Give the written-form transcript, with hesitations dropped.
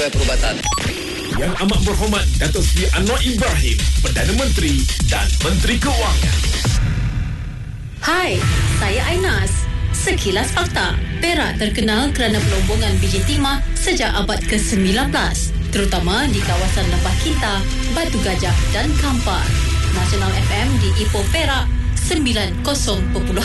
Kementerian Perubatan. Yang amat berhormat Datuk Seri Anwar Ibrahim, Perdana Menteri dan Menteri Keuangan. Hai, saya Ainas. Sekilas fakta. Perak terkenal kerana pelombongan biji timah sejak abad ke-19, terutama di kawasan Lembah Kinta, Batu Gajah dan Kampar. Nasional FM di Ipoh Perak 90.5.